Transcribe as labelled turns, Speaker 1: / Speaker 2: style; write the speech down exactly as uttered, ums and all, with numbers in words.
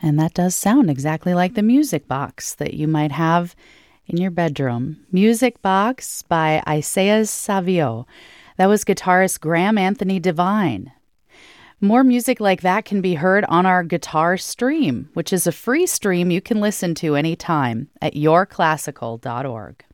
Speaker 1: And that does sound exactly like the music box that you might have in your bedroom. Music Box by Isaias Savio. That was guitarist Graham Anthony Devine. More music like that can be heard on our Guitar Stream, which is a free stream you can listen to anytime at your classical dot org.